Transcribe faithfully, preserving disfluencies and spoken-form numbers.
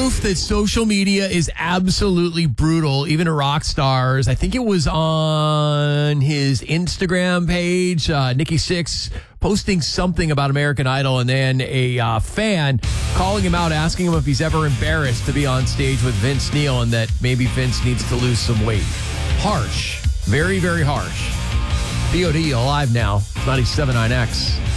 Proof that social media is absolutely brutal, even to rock stars. I think it was on his Instagram page, uh, Nikki Sixx, posting something about American Idol, and then a uh, fan calling him out, asking him if he's ever embarrassed to be on stage with Vince Neil and that maybe Vince needs to lose some weight. Harsh. Very, very harsh. B O D, alive now. ninety-seven point nine X.